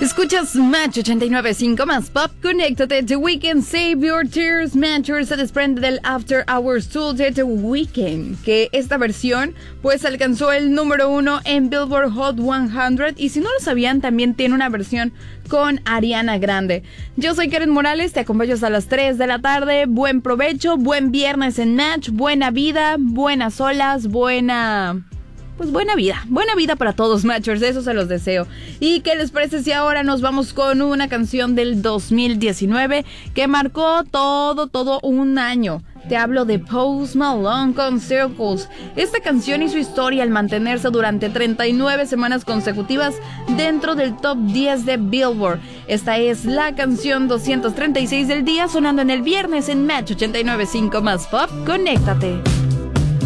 Escuchas Match 89.5 más pop. Conéctate. The Weeknd, Save Your Tears. Matcher se desprende del After Hours Tour de The Weeknd, que esta versión pues alcanzó el número 1 en Billboard Hot 100. Y si no lo sabían, también tiene una versión con Ariana Grande. Yo soy Karen Morales, te acompaño hasta las 3 de la tarde. Buen provecho, buen viernes en Match, buena vida, buenas olas, buena vida para todos, Matchers, eso se los deseo. ¿Y qué les parece si ahora nos vamos con una canción del 2019 que marcó todo un año? Te hablo de Post Malone con Circles. Esta canción hizo historia al mantenerse durante 39 semanas consecutivas dentro del top 10 de Billboard. Esta es la canción 236 del día, sonando en el viernes en Match 89.5 más pop. Conéctate.